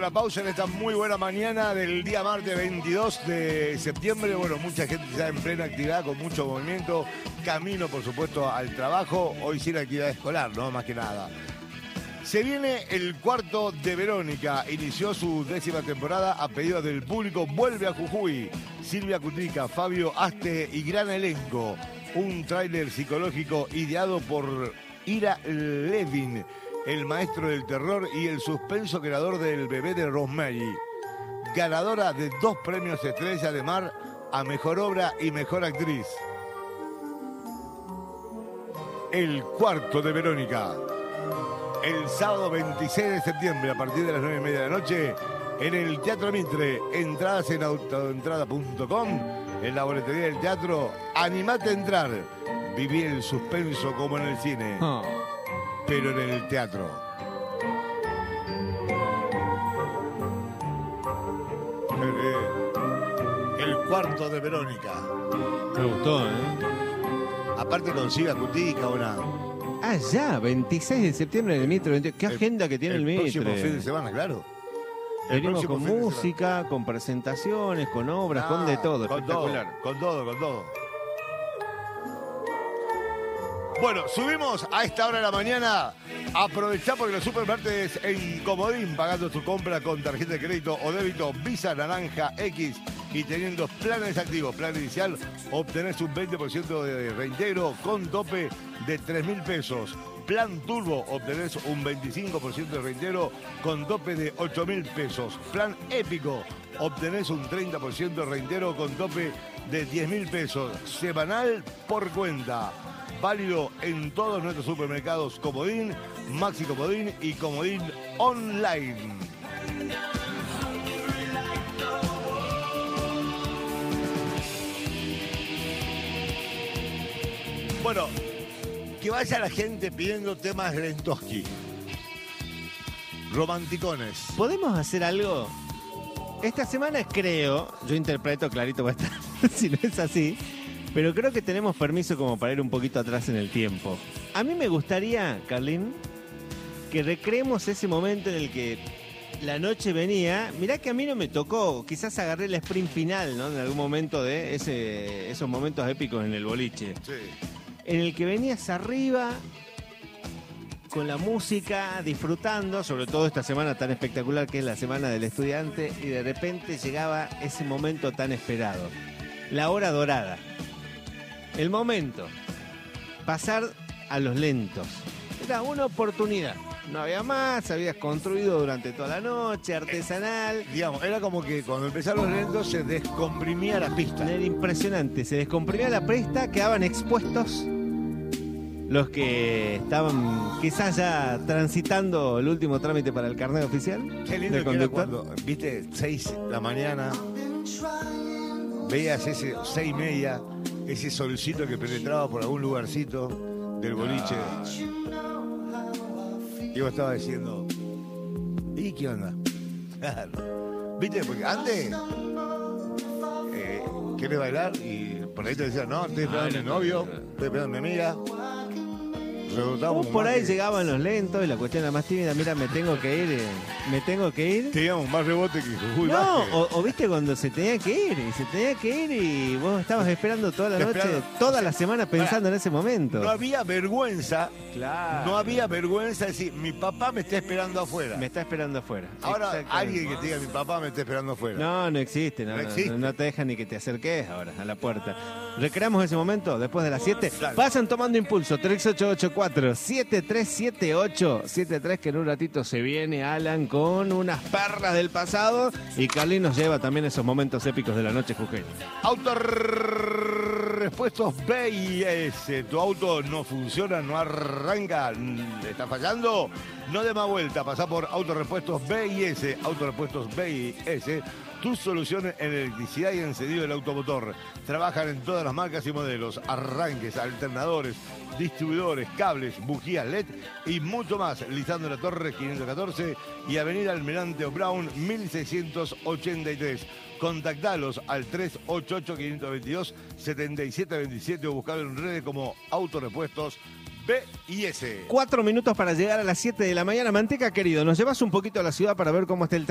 la pausa en esta muy buena mañana del día martes 22 de septiembre. Bueno, mucha gente ya en plena actividad, con mucho movimiento, camino por supuesto al trabajo, hoy sin actividad escolar, ¿no? Más que nada. Se viene el cuarto de Verónica, inició su 10ª temporada a pedido del público, vuelve a Jujuy, Silvia Cutica, Fabio Aste y gran elenco. Un tráiler psicológico ideado por Ira Levin, el maestro del terror y el suspenso creador del bebé de Rosemary. Ganadora de 2 premios Estrella de Mar a Mejor Obra y Mejor Actriz. El cuarto de Verónica. El sábado 26 de septiembre a partir de las 9:30 de la noche en el Teatro Mitre. Entradas en autoentrada.com, en la boletería del teatro. Animate a entrar. Viví el suspenso como en el cine, pero en el teatro. El cuarto de Verónica. Me gustó, ¿eh? Aparte con Silvia Cutica, una... Ah, ya, 26 de septiembre en el Mitre. ¿Qué agenda que tiene el Mitre? El próximo fin de semana, claro. Venimos con música, con presentaciones, con obras, con de todo. Con espectacular. Con todo. Bueno, subimos a esta hora de la mañana. Aprovechá porque los supermartes en Comodín, pagando tu compra con tarjeta de crédito o débito Visa Naranja X y teniendo planes activos. Plan inicial, obtenés un 20% de reintegro con tope de 3.000 pesos. Plan Turbo, obtenés un 25% de reintegro con tope de 8.000 pesos. Plan Épico, obtenés un 30% de reintegro con tope de 10.000 pesos. Semanal por cuenta. Válido en todos nuestros supermercados Comodín, Maxi Comodín y Comodín Online. Bueno, que vaya la gente pidiendo temas de Lentoski. Romanticones. ¿Podemos hacer algo? Esta semana creo, yo interpreto, clarito va a estar, si no es así, pero creo que tenemos permiso como para ir un poquito atrás en el tiempo. A mí me gustaría, Carlín, que recreemos ese momento en el que la noche venía. Mirá que a mí no me tocó, quizás agarré el sprint final, ¿no? En algún momento de esos momentos épicos en el boliche. Sí. En el que venías arriba con la música, disfrutando, sobre todo esta semana tan espectacular que es la Semana del Estudiante, y de repente llegaba ese momento tan esperado. La hora dorada. El momento. Pasar a los lentos. Era una oportunidad. No había más, habías construido durante toda la noche, artesanal. Digamos, era como que cuando empezaron los lentos se descomprimía la pista. Era impresionante. Se descomprimía la pista, quedaban expuestos los que estaban quizás ya transitando el último trámite para el carnet oficial. Qué lindo de que era conductor. cuando, viste, 6 de la mañana, veías ese 6:30, ese solcito que penetraba por algún lugarcito del boliche. Y vos estabas diciendo, ¿y qué onda? Claro. ¿Viste? Porque antes querés bailar y por ahí te decían, no, estoy esperando a mi novio, estoy esperando a mi amiga. Vos por ahí llegaban los lentos y la cuestión era más tímida. Mira, me tengo que ir. Teníamos más rebote que Jujuy. No, o viste cuando se tenía que ir y vos estabas esperando toda la noche, toda la semana pensando en ese momento. No había vergüenza. Claro. No había vergüenza de decir, mi papá me está esperando afuera. Me está esperando afuera. Ahora alguien que te diga, mi papá me está esperando afuera. No existe. No existe. No te dejan ni que te acerques ahora a la puerta. Recreamos ese momento después de las 7. Dale. Pasan tomando impulso. 3884-7378-73, que en un ratito se viene Alan con unas perlas del pasado y Carlín nos lleva también esos momentos épicos de la noche jujeña. Autorepuestos BIS. Tu auto no funciona, no arranca, está fallando. No dé más vuelta, pasá por Autorepuestos BIS. Autorepuestos BIS. Tus soluciones en electricidad y encendido del automotor. Trabajan en todas las marcas y modelos. Arranques, alternadores, distribuidores, cables, bujías LED y mucho más. Lizando la Torre 514 y Avenida Almirante Brown 1683. Contactalos al 388-522-7727 o buscalo en redes como Autorepuestos BIS. 4 minutos para llegar a las 7 de la mañana. Manteca, querido, ¿nos llevas un poquito a la ciudad para ver cómo está el